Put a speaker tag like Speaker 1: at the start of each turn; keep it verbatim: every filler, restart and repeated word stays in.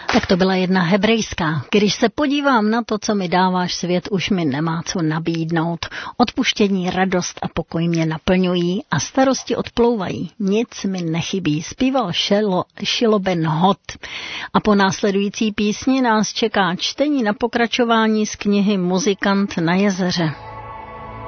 Speaker 1: Tak to byla jedna hebrejská. Když se podívám na to, co mi dáváš, svět už mi nemá co nabídnout. Odpuštění, radost a pokoj mě naplňují a starosti odplouvají. Nic mi nechybí. Zpíval Šilo, Šilo Ben Hot. A po následující písni nás čeká čtení na pokračování z knihy Muzikant na jezeře.